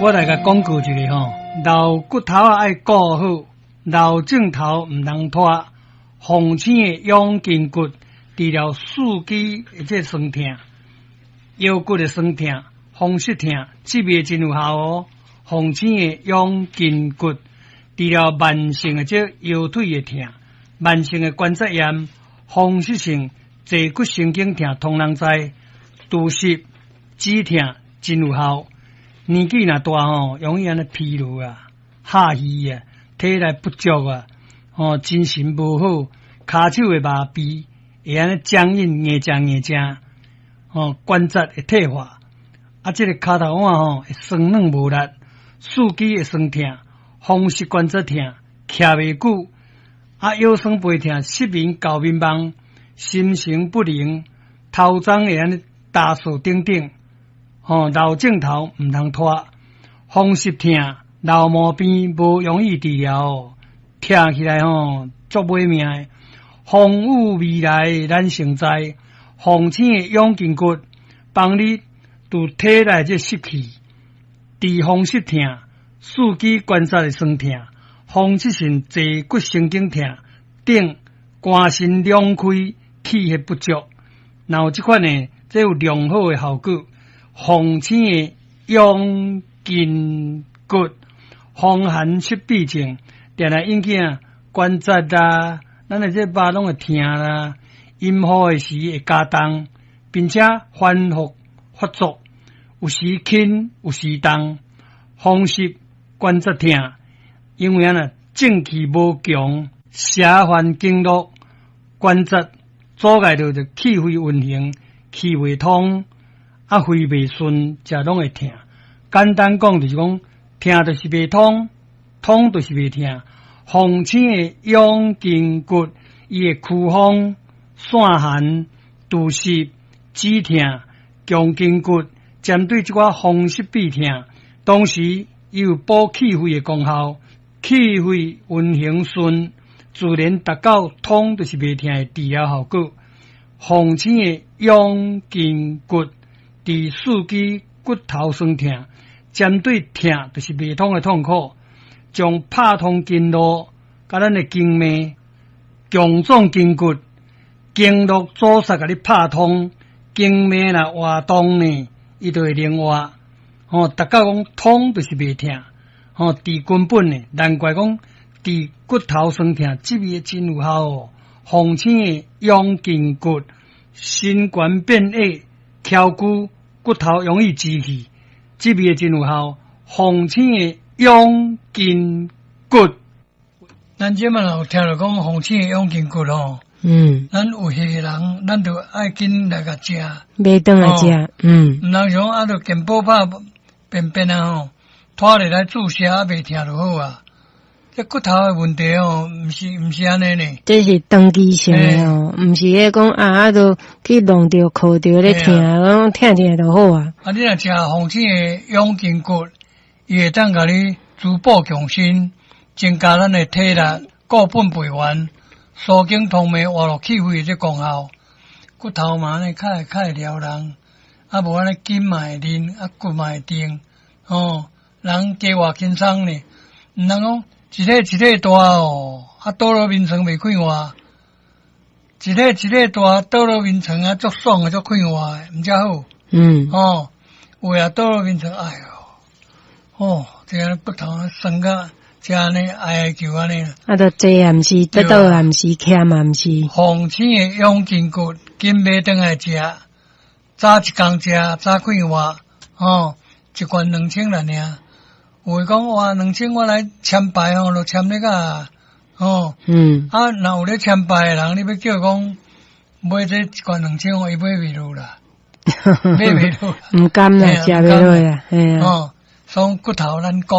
我来甲讲句一个吼，老骨头啊爱顾好，老镜头毋通拖。红星的养筋骨，治疗四肢的这酸痛、腰骨的酸痛、风湿痛，这味真有效哦。红星的养筋骨，治疗慢性的这腰腿的痛、慢性的关节炎、风湿性坐骨神经痛，通人知。肚湿、止痛真有效。年纪若大吼，容易安尼疲劳啊、下虚啊、体力不足啊，精神无好，骹手会麻痹，会安尼僵硬、硬正，关节会退化，这个骹头腕会酸软无力，四肢会酸痛，风湿关节痛，徛袂久，腰酸背痛，失眠、搞迷茫，心神不宁，头鬃会安尼打扫等等。老镜头毋通拖，风湿痛、老毛病无容易治疗，听起来足买命的。风雨未来咱成知，红星的养筋骨，帮你拄体内这湿气，治风湿痛、四肢关节的酸痛、风湿性坐骨神经痛等，肝肾两开，气血不足，然后这款呢，这有良好的效果。红星的养筋骨，风寒湿痹症，定来引起关节啦，咱的这肉拢会痛啦，阴雨的时会加重，并且反复发作，有时轻，有时重，风湿关节痛，因为正气无强，邪烦经络，关节阻碍着气血运行，气未通。肺袂顺，这拢会痛。简单讲就是讲，痛就是袂通，通就是袂痛。红星的养筋骨，伊会驱风、散寒、肚湿、止痛、强筋骨，针对这款风湿痹痛，同时伊有补气血的功效，气血运行顺，自然达到通就是袂痛的治疗效果。红星的养筋骨。治四肢骨头酸痛，针对痛就是未通的痛苦，将拍通经络，甲咱的经脉强壮筋骨，经络阻塞甲你拍通，经脉若活动呢，伊就会灵活。达到讲通就是未痛，治根本呢，难怪讲治骨头酸痛，这味真有效哦。红星的养筋骨，心肝变矮。翘骨骨头容易支气，这味真有效。红星的养筋骨，咱这么有听到讲红星的养筋骨吼，咱有些人，咱就爱紧来甲食， 买顿来食， 毋通像就健保拍便啊拖入来注射袂疼就好啊。这骨头的问题毋是安尼呢。 这是长期性的毋是迄讲都去弄着靠着咧疼，疼起来就好啊。 你若食红星的养筋骨，伊会当甲你滋补强身，增加咱的体力，固本培元，疏经通脉，活络气血的这功效。骨头嘛呢，较会撩人，无安尼筋嘛会韧，骨嘛会定。人加活轻松呢，毋通讲。一个大倒落眠床袂快活，一个大倒落眠床足爽足快活的，毋则好。有倒落眠床，哎哟，这样骨头酸甲这安尼哀求安尼。 都坐也毋是，倒也毋是，徛嘛毋是。 红星的养筋骨，紧买顿来食，早一工食，早快活。一罐2000啦尔。有诶讲哇，2000我来签牌就签那个若有咧签牌诶人，你要叫讲买这一罐2000，伊买袂落啦，买袂落， 毋甘啦，食袂落啦， 所以骨头咱讲。